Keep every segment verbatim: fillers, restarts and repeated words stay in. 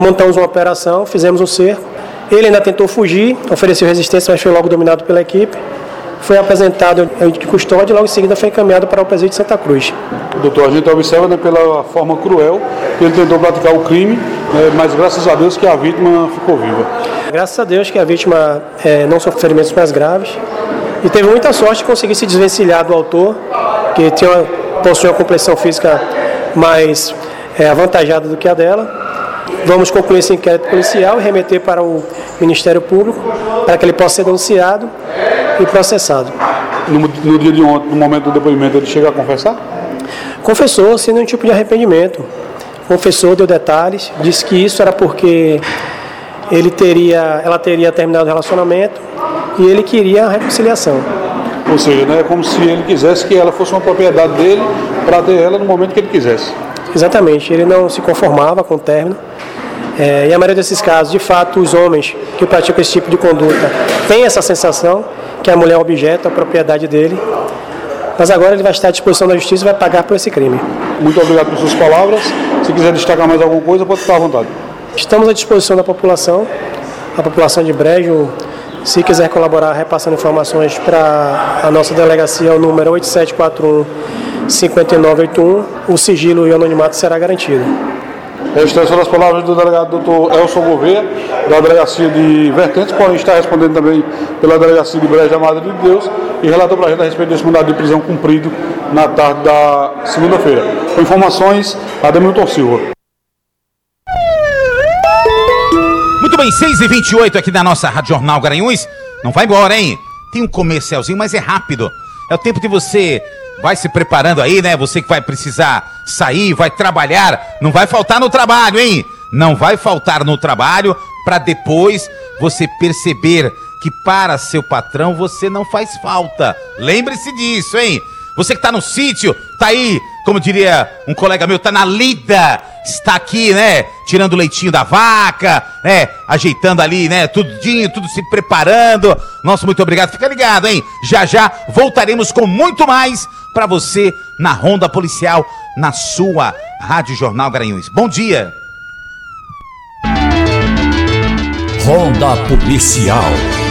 Montamos uma operação, fizemos um cerco. Ele ainda tentou fugir, ofereceu resistência, mas foi logo dominado pela equipe. Foi apresentado de custódia e logo em seguida foi encaminhado para o presídio de Santa Cruz. Doutor, a gente observa, né, pela forma cruel que ele tentou praticar o crime, né, mas graças a Deus que a vítima ficou viva. Graças a Deus que a vítima é, não sofreu ferimentos mais graves e teve muita sorte de conseguir se desvencilhar do autor, que tinha, possui uma complexão física mais é, avantajada do que a dela. Vamos concluir esse inquérito policial e remeter para o Ministério Público para que ele possa ser denunciado e processado. No, no dia de ontem, no momento do depoimento, ele chega a confessar? Confessou, sem nenhum tipo de arrependimento. Confessou, deu detalhes, disse que isso era porque ele teria, ela teria terminado o relacionamento e ele queria a reconciliação. Ou seja, né, é como se ele quisesse que ela fosse uma propriedade dele para ter ela no momento que ele quisesse. Exatamente, ele não se conformava com o término. É, e a maioria desses casos, de fato, os homens que praticam esse tipo de conduta têm essa sensação que a mulher é um objeto, a propriedade dele. Mas agora ele vai estar à disposição da justiça e vai pagar por esse crime. Muito obrigado por suas palavras. Se quiser destacar mais alguma coisa, pode ficar à vontade. Estamos à disposição da população, a população de Brejo. Se quiser colaborar repassando informações para a nossa delegacia, o número oito sete quatro um, cinco nove oito um, o sigilo e o anonimato será garantido. Estas são as palavras do delegado doutor Elson Gouveia, da delegacia de Vertentes, porém está respondendo também pela delegacia de Brejo da Madre de Deus, e relatou para a gente a respeito desse mandado de prisão cumprido na tarde da segunda-feira. Com informações, Ademilton Silva. Muito bem, seis e vinte e oito aqui da nossa Rádio Jornal Garanhuns. Não vai embora, hein? Tem um comercialzinho, mas é rápido. É o tempo de você... Vai se preparando aí, né? Você que vai precisar sair, vai trabalhar. Não vai faltar no trabalho, hein? Não vai faltar no trabalho para depois você perceber que para seu patrão você não faz falta. Lembre-se disso, hein? Você que tá no sítio, tá aí, como diria um colega meu, tá na lida. Está aqui, né? Tirando o leitinho da vaca, né? Ajeitando ali, né? Tudinho, tudo se preparando. Nosso muito obrigado. Fica ligado, hein? Já já voltaremos com muito mais para você na Ronda Policial, na sua Rádio Jornal Garanhuns. Bom dia. Ronda Policial.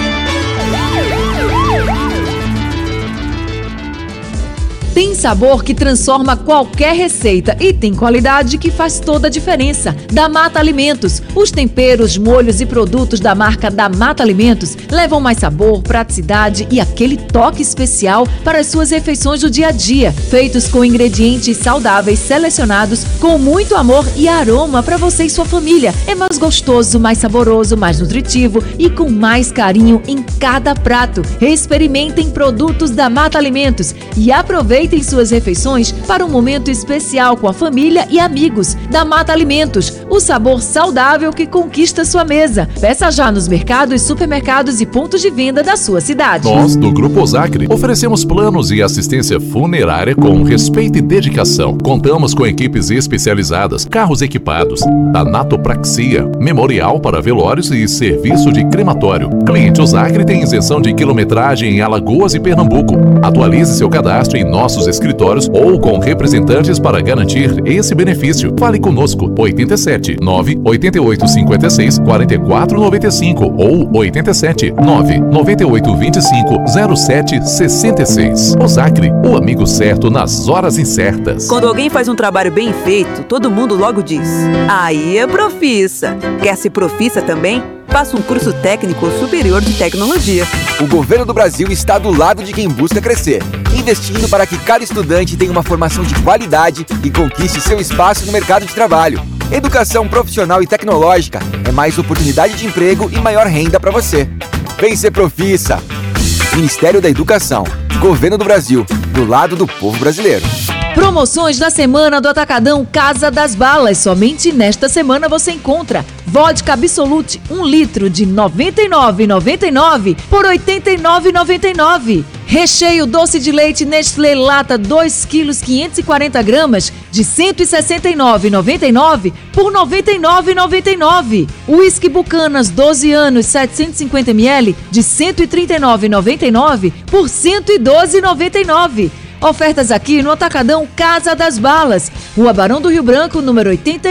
Tem sabor que transforma qualquer receita e tem qualidade que faz toda a diferença. Da Mata Alimentos. Os temperos, molhos e produtos da marca da Mata Alimentos levam mais sabor, praticidade e aquele toque especial para as suas refeições do dia a dia. Feitos com ingredientes saudáveis selecionados com muito amor e aroma para você e sua família. É mais gostoso, mais saboroso, mais nutritivo e com mais carinho em cada prato. Experimentem produtos da Mata Alimentos e aproveitem Aproveitem suas refeições para um momento especial com a família e amigos. Da Mata Alimentos, o sabor saudável que conquista sua mesa. Peça já nos mercados, supermercados e pontos de venda da sua cidade. Nós, do Grupo Osacre, oferecemos planos e assistência funerária com respeito e dedicação. Contamos com equipes especializadas, carros equipados, tanatopraxia, memorial para velórios e serviço de crematório. Cliente Osacre tem isenção de quilometragem em Alagoas e Pernambuco. Atualize seu cadastro em nossos escritórios ou com representantes para garantir esse benefício. Fale conosco, oito sete nove oito oito cinco seis quatro quatro nove cinco ou oito sete nove nove oito dois cinco zero sete seis seis. Osacre, o amigo certo nas horas incertas. Quando alguém faz um trabalho bem feito, todo mundo logo diz: aí é profissa. Quer ser profissa também? Faça um curso técnico superior de tecnologia. O governo do Brasil está do lado de quem busca crescer, investindo para que cada estudante tenha uma formação de qualidade e conquiste seu espaço no mercado de trabalho. Educação profissional e tecnológica é mais oportunidade de emprego e maior renda para você. Vem ser profissa. Ministério da Educação, Governo do Brasil, do lado do povo brasileiro. Promoções da semana do Atacadão Casa das Balas. Somente nesta semana você encontra vodka Absolute, um litro de noventa e nove reais e noventa e nove centavos por oitenta e nove reais e noventa e nove centavos. Recheio doce de leite Nestlé Lata dois quilos quinhentos e quarenta gramas de cento e sessenta e nove reais e noventa e nove centavos por noventa e nove reais e noventa e nove centavos. Whisky Bucanas doze anos setecentos e cinquenta mililitros de cento e trinta e nove reais e noventa e nove centavos por cento e doze reais e noventa e nove centavos. Ofertas aqui no Atacadão Casa das Balas, Rua Barão do Rio Branco, número oitenta e um,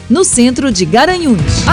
no centro de Garanhuns.